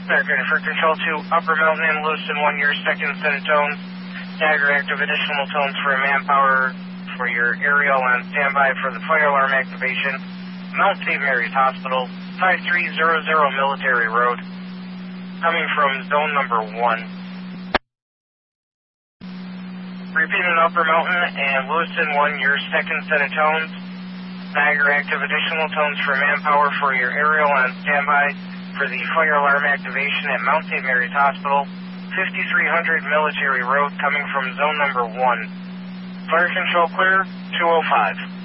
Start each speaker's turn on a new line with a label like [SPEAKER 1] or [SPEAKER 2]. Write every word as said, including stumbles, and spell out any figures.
[SPEAKER 1] American for Control two, Upper Mountain and Lewiston one, your second set of tones. Dagger active additional tones for manpower for your aerial on standby for the fire alarm activation. Mount Saint Mary's Hospital, five three zero zero Military Road. Coming from zone number one. Repeating Upper Mountain and Lewiston one, your second set of tones. Dagger active additional tones for manpower for your aerial on standby for the fire alarm activation at Mount Saint Mary's Hospital, fifty-three hundred Military Road, coming from zone number one. Fire control clear, two oh five.